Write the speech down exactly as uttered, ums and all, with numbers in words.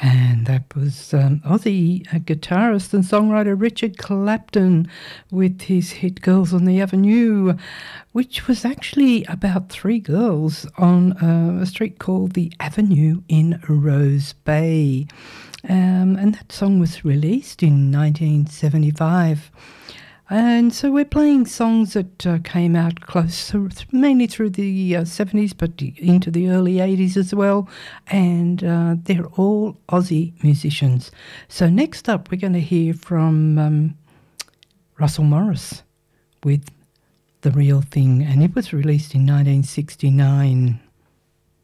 And that was um, Aussie uh, guitarist and songwriter Richard Clapton with his hit Girls on the Avenue, which was actually about three girls on uh, a street called the Avenue in Rose Bay. Um, and that song was released in nineteen seventy-five. And so we're playing songs that uh, came out close, mainly through the uh, seventies, but into the early eighties as well. And uh, they're all Aussie musicians. So next up, we're going to hear from um, Russell Morris with The Real Thing. And it was released in nineteen sixty-nine.